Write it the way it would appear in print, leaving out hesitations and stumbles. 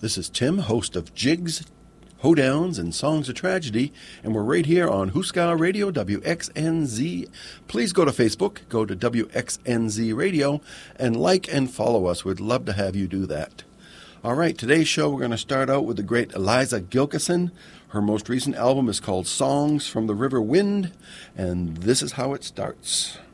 This is Tim, host of Jigs, Hoedowns, and Songs of Tragedy, and we're right here on Huska Radio, WXNZ. Please go to Facebook, go to WXNZ Radio, and like and follow us. We'd love to have you do that. All right, today's show, we're going to start out with the great Eliza Gilkyson. Her most recent album is called Songs from the River Wind, and this is how it starts.